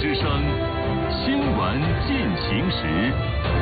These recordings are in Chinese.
之声，新闻进行时。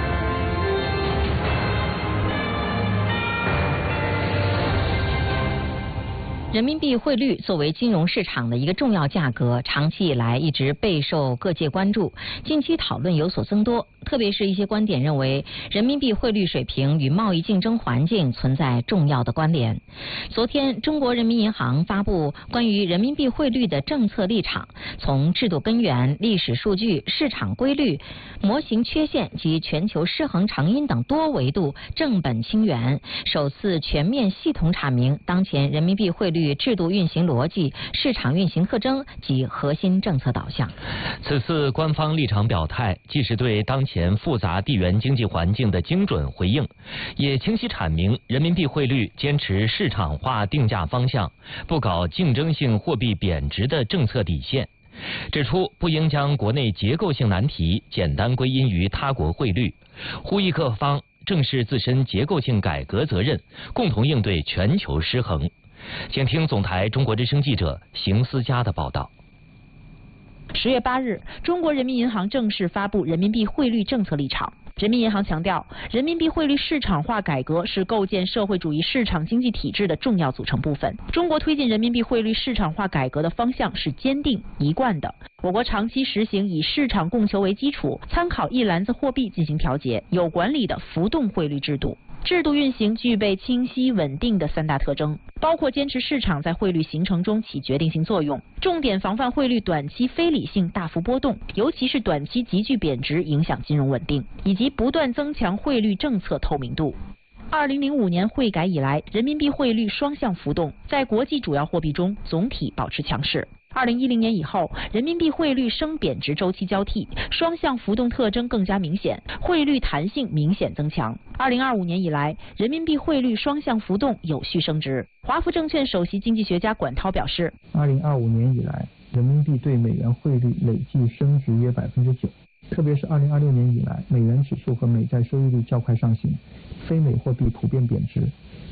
人民币汇率作为金融市场的一个重要价格，长期以来一直备受各界关注。近期讨论有所增多，特别是一些观点认为，人民币汇率水平与贸易竞争环境存在重要的关联。昨天，中国人民银行发布关于人民币汇率的政策立场，从制度根源、历史数据、市场规律、模型缺陷及全球失衡成因等多维度正本清源，首次全面系统阐明当前人民币汇率制度运行逻辑、市场运行特征及核心政策导向。 此次官方立场表态，既是对当前复杂地缘经济环境的精准回应，也清晰阐明人民币汇率坚持市场化定价方向，不搞竞争性货币贬值的政策底线。指出不应将国内结构性难题简单归因于他国汇率，呼吁各方正视自身结构性改革责任，共同应对全球失衡。请听总台中国之声记者邢思佳的报道。 10月8日，中国人民银行正式发布人民币汇率政策立场。人民银行强调，人民币汇率市场化改革是构建社会主义市场经济体制的重要组成部分。中国推进人民币汇率市场化改革的方向是坚定一贯的。我国长期实行以市场供求为基础，参考一篮子货币进行调节，有管理的浮动汇率制度。制度运行具备清晰稳定的3大特征，包括坚持市场在汇率形成中起决定性作用，重点防范汇率短期非理性大幅波动，尤其是短期急剧贬值影响金融稳定，以及不断增强汇率政策透明度。2005年汇改以来，人民币汇率双向浮动，在国际主要货币中总体保持强势。2010年以后，人民币汇率升贬值周期交替，双向浮动特征更加明显，汇率弹性明显增强。2025年以来，人民币汇率双向浮动有序升值。华福证券首席经济学家管涛表示 ，2025年以来，人民币对美元汇率累计升值约9%，特别是2026年以来，美元指数和美债收益率较快上行，非美货币普遍贬值，